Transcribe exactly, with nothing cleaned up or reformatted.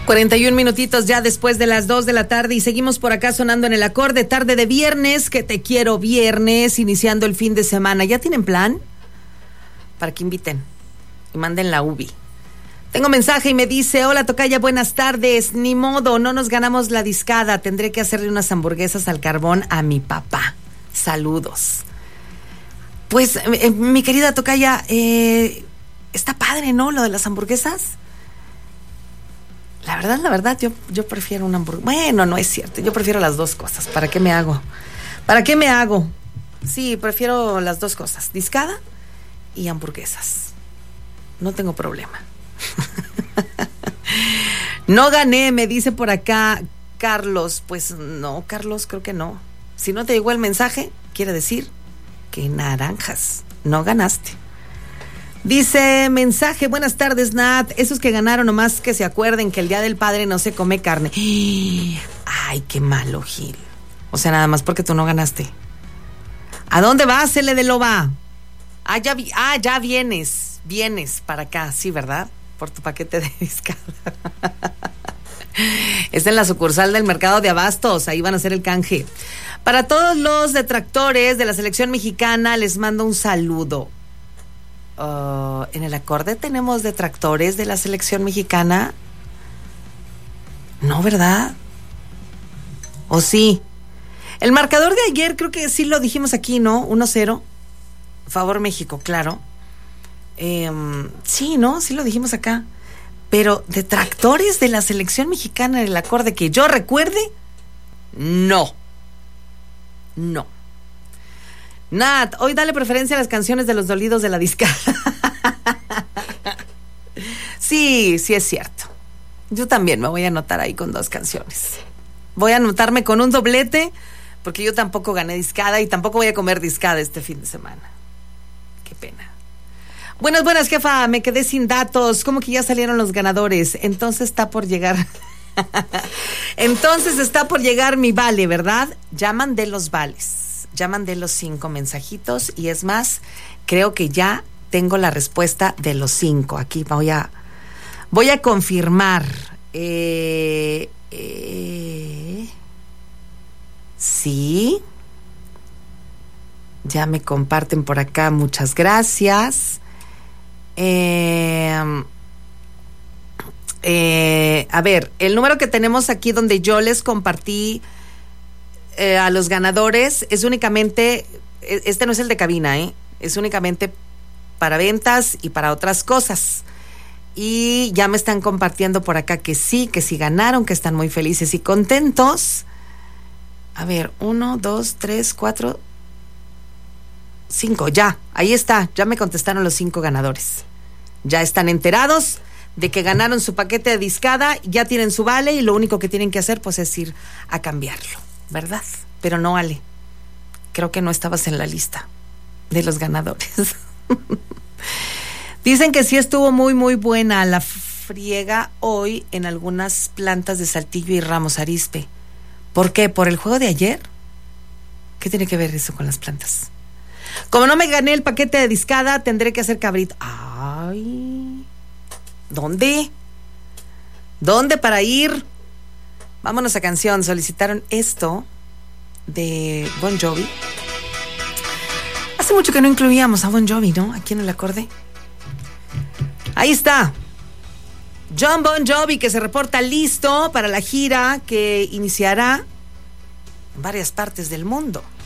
cuarenta y un minutitos ya después de las dos de la tarde y seguimos por acá sonando en el acorde, tarde de viernes, que te quiero viernes, iniciando el fin de semana. ¿Ya tienen plan? Para que inviten y manden la U B I. Tengo mensaje y me dice: hola tocaya, buenas tardes, ni modo, no nos ganamos la discada, tendré que hacerle unas hamburguesas al carbón a mi papá. Saludos. Pues eh, mi querida tocaya, eh, está padre, ¿no? Lo de las hamburguesas. La verdad, la verdad, yo, yo prefiero una hamburguesa. Bueno, no es cierto, yo prefiero las dos cosas. ¿Para qué me hago? ¿Para qué me hago? Sí, prefiero las dos cosas, discada y hamburguesas. No tengo problema. No gané, me dice por acá Carlos. Pues no, Carlos, creo que no. Si no te llegó el mensaje, quiere decir que naranjas, no ganaste. Dice mensaje: buenas tardes, Nat. Esos que ganaron, nomás que se acuerden que el Día del Padre no se come carne. Ay, qué malo, Gil. O sea, nada más porque tú no ganaste. ¿A dónde vas, L de Loba? Ah, ya, vi- ah, ya vienes. Vienes para acá, sí, ¿verdad? Por tu paquete de discada. Es en la sucursal del mercado de abastos. Ahí van a hacer el canje. Para todos los detractores de la selección mexicana, les mando un saludo. Uh, en el acorde tenemos detractores de la selección mexicana. No, ¿verdad? ¿O sí? El marcador de ayer creo que sí lo dijimos aquí, ¿no? uno cero. Favor México, claro. Eh, sí, ¿no? Sí lo dijimos acá. Pero detractores de la selección mexicana en el acorde que yo recuerde, no. No. Nat, hoy dale preferencia a las canciones de los dolidos de la discada. Sí, sí es cierto. Yo también me voy a anotar ahí con dos canciones. Voy a anotarme con un doblete, porque yo tampoco gané discada y tampoco voy a comer discada este fin de semana. Qué pena. Buenas, buenas, jefa. Me quedé sin datos. ¿Cómo que ya salieron los ganadores? Entonces está por llegar. Entonces está por llegar mi vale, ¿verdad? Ya mandé los vales. Ya mandé los cinco mensajitos y es más, creo que ya tengo la respuesta de los cinco. Aquí voy a voy a confirmar. Eh, eh, sí. Ya me comparten por acá. Muchas gracias. Eh, eh, a ver, el número que tenemos aquí donde yo les compartí Eh, a los ganadores es únicamente, este no es el de cabina, ¿eh? Es únicamente para ventas y para otras cosas. Y ya me están compartiendo por acá que sí, que sí ganaron, que están muy felices y contentos. A ver, uno, dos, tres, cuatro, cinco, ya, ahí está, ya me contestaron los cinco ganadores. Ya están enterados de que ganaron su paquete de discada, ya tienen su vale y lo único que tienen que hacer pues es ir a cambiarlo. ¿Verdad? Pero no, Ale, creo que no estabas en la lista de los ganadores. Dicen que sí estuvo muy, muy buena la friega hoy en algunas plantas de Saltillo y Ramos Arizpe. ¿Por qué? ¿Por el juego de ayer? ¿Qué tiene que ver eso con las plantas? Como no me gané el paquete de discada, tendré que hacer cabrito. Ay, ¿dónde? ¿Dónde para ir? Vámonos a canción. Solicitaron esto de Bon Jovi. Hace mucho que no incluíamos a Bon Jovi, ¿no? Aquí en el acorde. Ahí está. John Bon Jovi, que se reporta listo para la gira que iniciará en varias partes del mundo.